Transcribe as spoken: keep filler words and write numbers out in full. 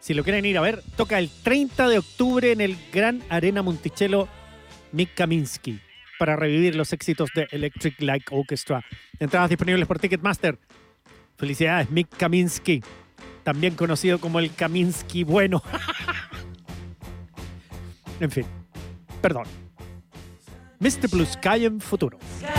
Si lo quieren ir a ver, toca el treinta de octubre en el Gran Arena Monticello Mick Kaminsky para revivir los éxitos de Electric Light Orchestra. Entradas disponibles por Ticketmaster. Felicidades, Mick Kaminsky, también conocido como el Kaminsky bueno. En fin, perdón. mister Blue Sky en futuro.